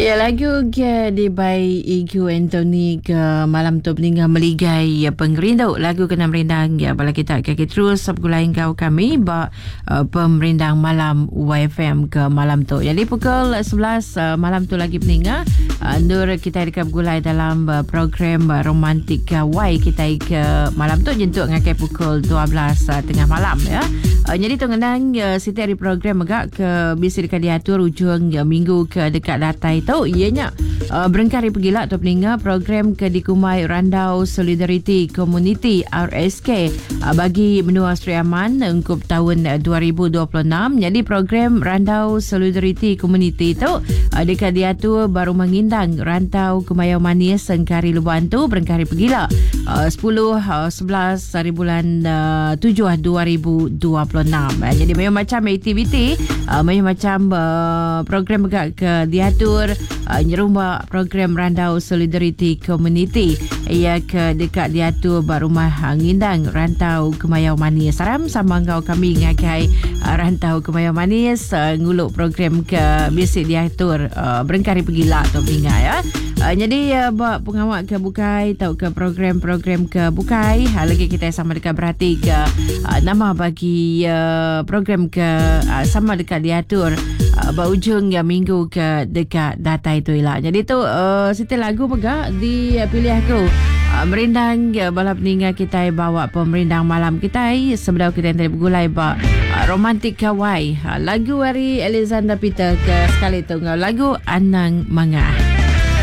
Ya, lagu ke di by Igu Anthony ke malam tu meninggal meligai pengerindau lagu kena merindang ya bala kita kaki terus sabgulain kau kami pemerindang malam YFM ke malam tu. Jadi pukul 11 malam tu lagi meninggal Nur kita dekat gulai dalam program romantik Y kita ke malam tu jentuk ngakai pukul 12 tengah malam ya. Jadi tu ngenang setiap hari program agak ke bisa dekat diatur ujung minggu ke dekat datai tu ianya berengkari pergila atau peninga program ke dikumai Randau Solidarity Community RSK bagi menua Sri Aman untuk tahun 2026. Jadi program Randau Solidarity Community tu dekat diatur baru mengindang rantau Kemayau Manis Sengkari Luban tu berengkari pergila 10-11 hari bulan 7 2026. Jadi macam aktiviti macam program agak ke diatur nyerumba program Randau Solidarity Community ia ke dekat diatur bak rumah ngindang rantau Kemayau Manis. Saram sama kau kami ngakai rantau Kemayau Manis nguluk program ke bisik diatur berengkari pergila atau pingat ya. Jadi buat pengawak ke bukai atau ke program-program ke bukai lagi kita sama dekat berhati ke nama bagi program ke sama dekat diatur berujung minggu ke dekat data itu lah. Jadi tu setiap lagu pegak dipilih aku merindang balap peninggal kita bawa pemerindang malam kita sebenarnya kita yang tadi bergulai romantik kawai lagu dari Alexander Peter ke sekali tunggal lagu Anang Mangah.